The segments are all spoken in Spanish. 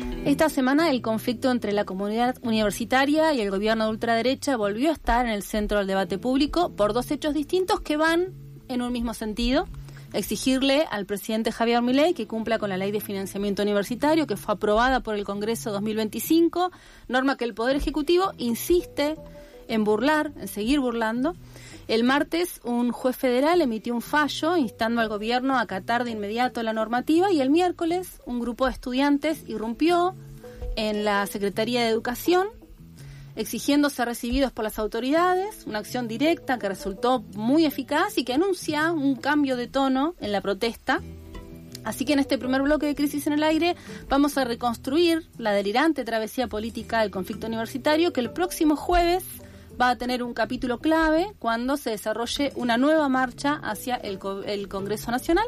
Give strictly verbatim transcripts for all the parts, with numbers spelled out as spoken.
Esta semana el conflicto entre la comunidad universitaria y el gobierno de ultraderecha volvió a estar en el centro del debate público por dos hechos distintos que van en un mismo sentido. Exigirle al presidente Javier Milei que cumpla con la ley de financiamiento universitario que fue aprobada por el Congreso dos mil veinticinco, norma que el Poder Ejecutivo insiste en burlar, en seguir burlando. El martes, un juez federal emitió un fallo instando al gobierno a acatar de inmediato la normativa y el miércoles un grupo de estudiantes irrumpió en la Secretaría de Educación exigiendo ser recibidos por las autoridades, una acción directa que resultó muy eficaz y que anuncia un cambio de tono en la protesta. Así que en este primer bloque de Crisis en el Aire vamos a reconstruir la delirante travesía política del conflicto universitario que el próximo jueves va a tener un capítulo clave cuando se desarrolle una nueva marcha hacia el, co- el Congreso Nacional.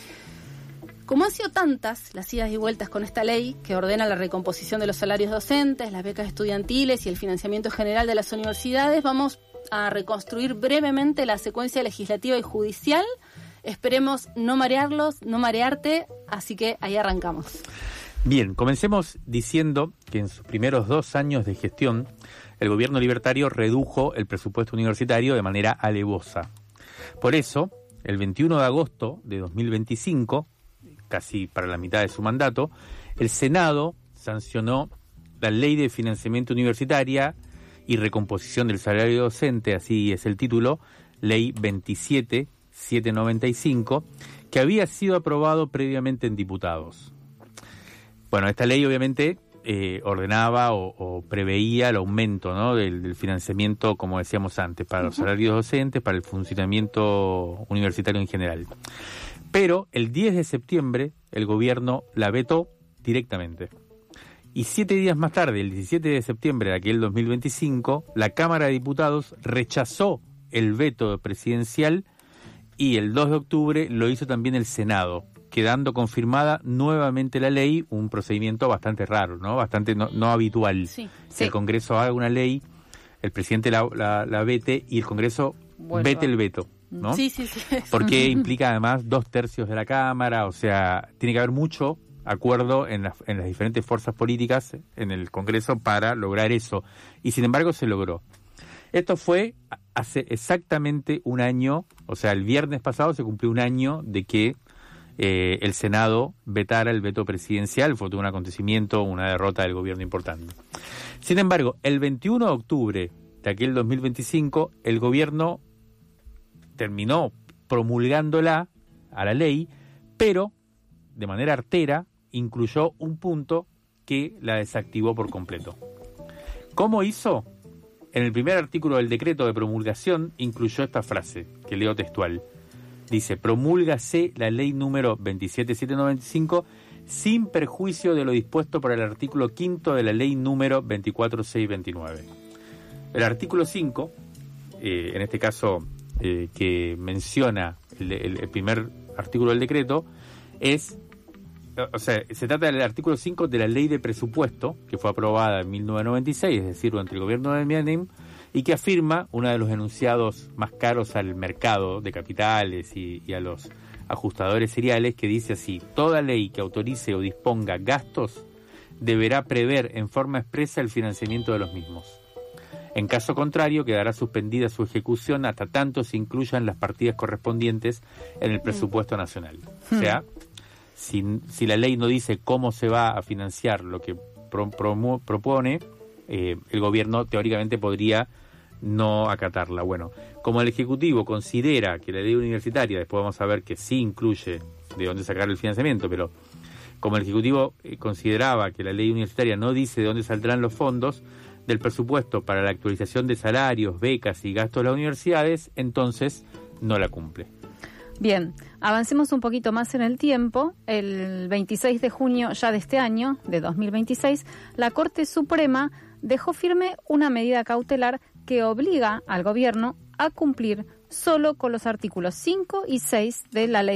Como han sido tantas las idas y vueltas con esta ley que ordena la recomposición de los salarios docentes, las becas estudiantiles y el financiamiento general de las universidades, vamos a reconstruir brevemente la secuencia legislativa y judicial. Esperemos no marearlos, no marearte, así que ahí arrancamos. Bien, comencemos diciendo que en sus primeros dos años de gestión, el gobierno libertario redujo el presupuesto universitario de manera alevosa. Por eso, el veintiuno de agosto de dos mil veinticinco, casi para la mitad de su mandato, el Senado sancionó la Ley de Financiamiento Universitaria y Recomposición del Salario Docente, así es el título, Ley veintisiete mil setecientos noventa y cinco, que había sido aprobado previamente en diputados. Bueno, esta ley obviamente eh, ordenaba o, o preveía el aumento, ¿no?, del, del financiamiento, como decíamos antes, para los salarios docentes, para el funcionamiento universitario en general. Pero el diez de septiembre el gobierno la vetó directamente. Y siete días más tarde, el diecisiete de septiembre de aquel dos mil veinticinco, la Cámara de Diputados rechazó el veto presidencial y el dos de octubre lo hizo también el Senado, quedando confirmada nuevamente la ley, un procedimiento bastante raro, ¿no? Bastante no, no habitual. Sí, que sí. El Congreso haga una ley, el presidente la, la, la vete y el Congreso bueno, vete el veto, ¿no? Sí, sí, sí. Porque implica además dos tercios de la Cámara, o sea, tiene que haber mucho acuerdo en, la, en las diferentes fuerzas políticas en el Congreso para lograr eso. Y sin embargo se logró. Esto fue hace exactamente un año, o sea, el viernes pasado se cumplió un año de que Eh, el Senado vetara el veto presidencial. Fue todo un acontecimiento, una derrota del gobierno importante. Sin embargo, el veintiuno de octubre de aquel dos mil veinticinco, el gobierno terminó promulgándola a la ley, pero de manera artera incluyó un punto que la desactivó por completo. ¿Cómo hizo? En el primer artículo del decreto de promulgación incluyó esta frase, que leo textual. Dice, promúlgase la ley número veintisiete mil setecientos noventa y cinco sin perjuicio de lo dispuesto por el artículo quinto de la ley número veinticuatro mil seiscientos veintinueve. El artículo cinco, eh, en este caso eh, que menciona el, el, el primer artículo del decreto, es, o sea, se trata del artículo cinco de la ley de presupuesto, que fue aprobada en mil novecientos noventa y seis, es decir, durante el gobierno de Menem, y que afirma uno de los enunciados más caros al mercado de capitales y, y a los ajustadores seriales, que dice así: toda ley que autorice o disponga gastos deberá prever en forma expresa el financiamiento de los mismos. En caso contrario, quedará suspendida su ejecución hasta tanto se incluyan las partidas correspondientes en el presupuesto nacional. O sea, si, si la ley no dice cómo se va a financiar lo que pro, pro, propone, eh, el gobierno teóricamente podría no acatarla. Bueno, como el Ejecutivo considera que la ley universitaria, después vamos a ver que sí incluye de dónde sacar el financiamiento, pero como el Ejecutivo eh, consideraba que la ley universitaria no dice de dónde saldrán los fondos del presupuesto para la actualización de salarios, becas y gastos de las universidades, entonces no la cumple. Bien, avancemos un poquito más en el tiempo. El veintiséis de junio ya de este año, de dos mil veintiséis, la Corte Suprema dejó firme una medida cautelar que obliga al gobierno a cumplir solo con los artículos cinco y seis de la ley